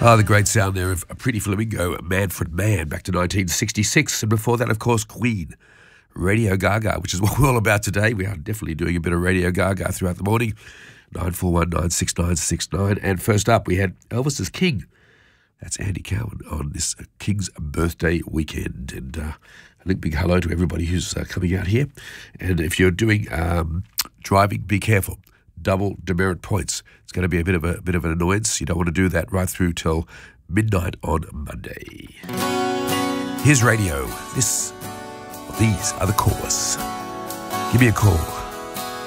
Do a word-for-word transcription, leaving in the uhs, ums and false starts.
Oh, the great sound there of a Pretty Flamingo, Manfred Mann, back to nineteen sixty-six. And before that, of course, Queen, Radio Gaga, which is what we're all about today. We are definitely doing a bit of Radio Gaga throughout the morning. nine four one, nine six nine six nine. And first up, we had Elvis's King. That's Andy Cowan on this King's birthday weekend. And uh, a big hello to everybody who's uh, coming out here. And if you're doing um, driving, be careful. Double demerit points. It's going to be a bit of a, a bit of an annoyance. You don't want to do that right through till midnight on Monday. Here's radio. This, these are the callers. Give me a call.